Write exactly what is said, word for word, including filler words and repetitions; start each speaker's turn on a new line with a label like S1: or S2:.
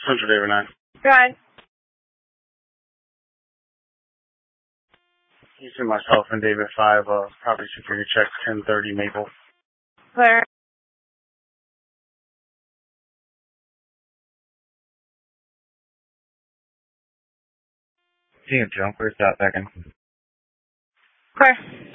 S1: Central David nine.
S2: Go ahead.
S1: You see myself and David five, uh, property security check, ten thirty Maple.
S2: Clear.
S3: Seeing jumpers out second.
S2: Clear.